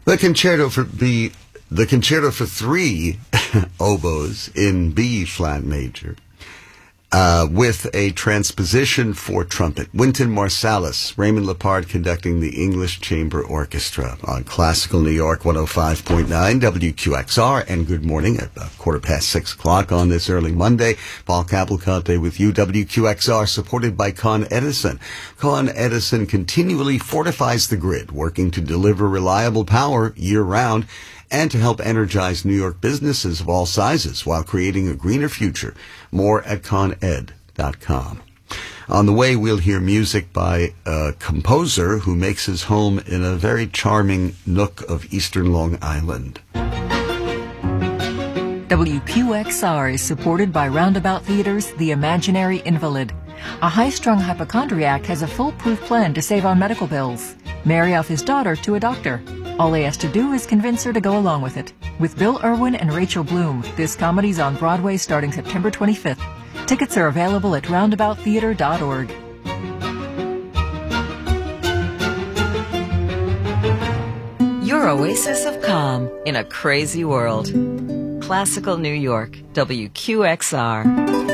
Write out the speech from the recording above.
The concerto for three oboes in B flat major, with a transposition for trumpet. Wynton Marsalis, Raymond Lepard conducting the English Chamber Orchestra on Classical New York 105.9 WQXR. And good morning at 6:15 on this early Monday. Paul Cavalcante with you, WQXR, supported by Con Edison. Con Edison continually fortifies the grid, working to deliver reliable power year-round and to help energize New York businesses of all sizes while creating a greener future. More at coned.com. On the way, we'll hear music by a composer who makes his home in a very charming nook of eastern Long Island. WQXR is supported by Roundabout Theater's The Imaginary Invalid. A high-strung hypochondriac has a foolproof plan to save on medical bills. Marry off his daughter to a doctor. All he has to do is convince her to go along with it. With Bill Irwin and Rachel Bloom, this comedy's on Broadway starting September 25th. Tickets are available at roundabouttheater.org. Your oasis of calm in a crazy world. Classical New York, WQXR.